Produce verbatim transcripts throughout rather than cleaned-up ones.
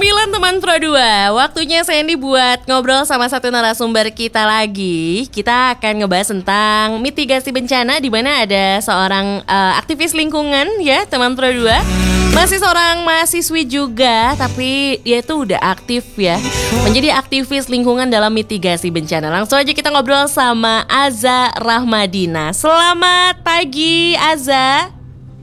sembilan teman Pro dua. Waktunya Sandy buat ngobrol sama satu narasumber kita lagi. Kita akan ngebahas tentang mitigasi bencana, di mana ada seorang uh, aktivis lingkungan ya teman Pro dua. Masih seorang mahasiswi juga, tapi dia tuh udah aktif ya, menjadi aktivis lingkungan dalam mitigasi bencana. Langsung aja kita ngobrol sama Aza Rahmadina. Selamat pagi Aza.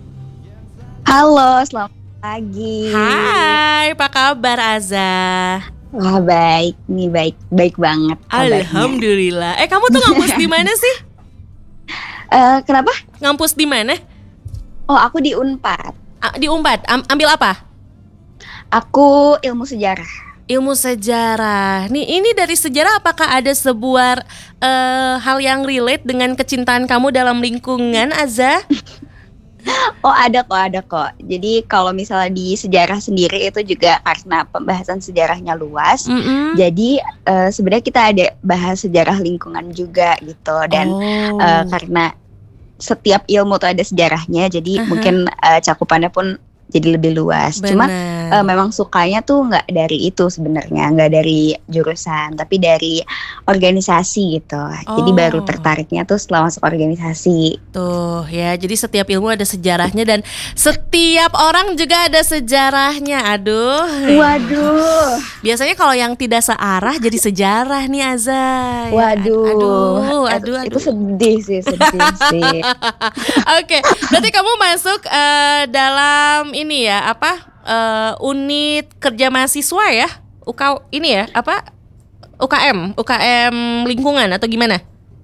Halo, selamat pagi. Hai, apa kabar Aza? Wah, baik, nih baik, baik banget kabarnya. Alhamdulillah. Eh, kamu tuh ngampus di mana sih? Uh, kenapa? Ngampus di mana? Oh, aku di Unpad. A- di Unpad. Am- ambil apa? Aku ilmu sejarah. Ilmu sejarah. Nih, ini dari sejarah apakah ada sebuah uh, hal yang relate dengan kecintaan kamu dalam lingkungan, Aza? Oh, ada kok, ada kok. Jadi kalau misalnya di sejarah sendiri itu juga karena pembahasan sejarahnya luas. Mm-mm. Jadi uh, sebenarnya kita ada bahas sejarah lingkungan juga gitu. Dan Oh. uh, karena setiap ilmu tuh ada sejarahnya, jadi Aha. mungkin uh, cakupannya pun jadi lebih luas. Benar. Cuma uh, memang sukanya tuh nggak dari itu sebenarnya, nggak dari jurusan, tapi dari organisasi gitu. Jadi Oh. baru tertariknya tuh setelah masuk organisasi. Tuh ya, jadi setiap ilmu ada sejarahnya dan setiap orang juga ada sejarahnya. Aduh. Waduh, Biasanya kalau yang tidak searah jadi sejarah nih Aza. Ya, waduh, aduh, aduh, itu aduh. sedih sih, sedih sih. Oke, berarti kamu masuk eh, dalam ini ya, apa eh, unit kerja mahasiswa ya, U K ini ya, apa U K M, U K M lingkungan atau gimana?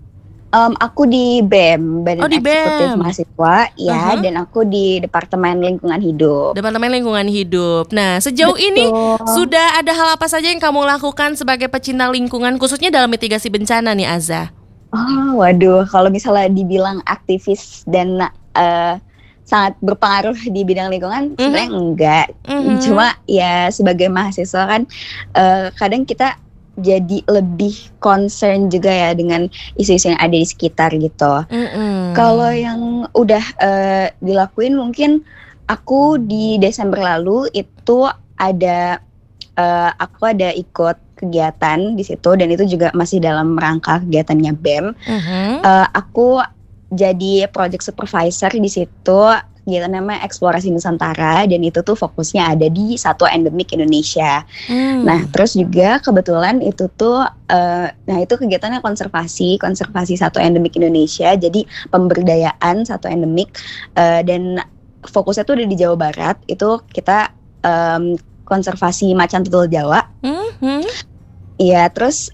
Um, aku di B E M, Badan Oh, di Eksekutif B E M. Mahasiswa, ya, Uh-huh. dan aku di Departemen Lingkungan Hidup. Departemen Lingkungan Hidup. Nah, sejauh Betul. ini sudah ada hal apa saja yang kamu lakukan sebagai pecinta lingkungan, khususnya dalam mitigasi bencana nih Aza? Oh, waduh, kalau misalnya dibilang aktivis dan uh, sangat berpengaruh di bidang lingkungan, Mhm. sebenarnya enggak. Mhm. Cuma ya sebagai mahasiswa kan, uh, kadang kita jadi lebih concern juga ya dengan isu-isu yang ada di sekitar gitu. Mm-mm. Kalau yang udah uh, dilakuin, mungkin aku di Desember lalu itu ada uh, aku ada ikut kegiatan di situ, dan itu juga masih dalam rangka kegiatannya B E M. Mhm. Uh, aku jadi project supervisor di situ. Kegiatan namanya Eksplorasi Nusantara, dan itu tuh fokusnya ada di satwa endemik Indonesia. Hmm. Nah, terus juga kebetulan itu tuh, uh, nah itu kegiatannya konservasi, konservasi satwa endemik Indonesia. Jadi pemberdayaan satwa endemik, uh, dan fokusnya tuh udah di Jawa Barat. Itu kita um, konservasi macan tutul Jawa. Mhm. Iya, terus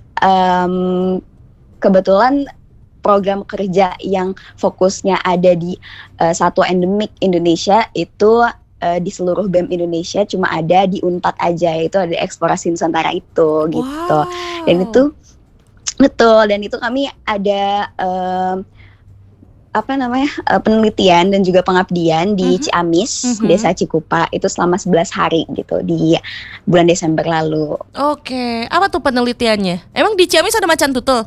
um, kebetulan program kerja yang fokusnya ada di uh, satwa endemik Indonesia itu uh, di seluruh B E M Indonesia cuma ada di Unpad aja, itu ada Eksplorasi Nusantara itu gitu. Wow. Dan itu betul, dan itu kami ada um, apa namanya uh, penelitian dan juga pengabdian di Mhm. Ciamis, Mhm. Desa Cikupa, itu selama sebelas hari gitu di bulan Desember lalu. Oke, apa tuh penelitiannya? Emang di Ciamis ada macan tutul?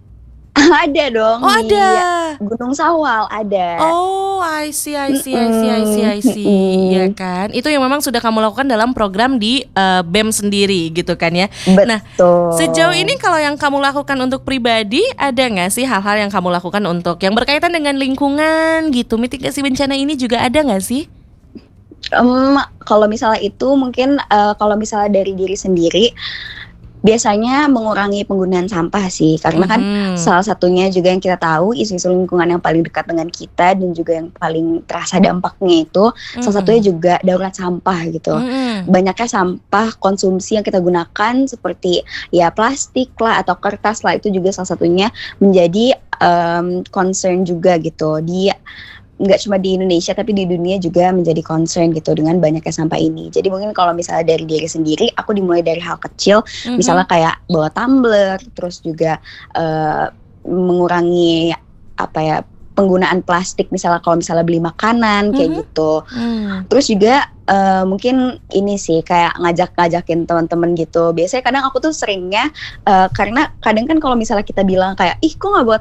Ada dong. Oh, di ada. Gunung Sawal ada. Oh, I see, I see, I see, I see, I see. Mm-mm. Iya kan? Itu yang memang sudah kamu lakukan dalam program di uh, B E M sendiri gitu kan ya. Nah, Betul. sejauh ini kalau yang kamu lakukan untuk pribadi, ada nggak sih hal-hal yang kamu lakukan untuk yang berkaitan dengan lingkungan gitu? Mitigasi bencana ini juga ada nggak sih? Um, kalau misalnya itu mungkin uh, kalau misalnya dari diri sendiri, biasanya mengurangi penggunaan sampah sih, karena kan Mhm. salah satunya juga yang kita tahu isu-isu lingkungan yang paling dekat dengan kita dan juga yang paling terasa dampaknya itu salah Mhm. satunya juga darurat sampah gitu. Mhm. Banyaknya sampah konsumsi yang kita gunakan seperti ya plastik lah atau kertas lah, itu juga salah satunya menjadi um, concern juga gitu. Di nggak cuma di Indonesia tapi di dunia juga menjadi concern gitu dengan banyaknya sampah ini. Jadi mungkin kalau misalnya dari diri sendiri, aku dimulai dari hal kecil, Mhm. misalnya kayak bawa tumbler, terus juga uh, mengurangi apa ya penggunaan plastik, misalnya kalau misalnya beli makanan kayak Mhm. gitu. Hmm. Terus juga uh, mungkin ini sih kayak ngajak-ngajakin teman-teman gitu. Biasanya kadang aku tuh seringnya uh, karena kadang kan kalau misalnya kita bilang kayak ih kok nggak buat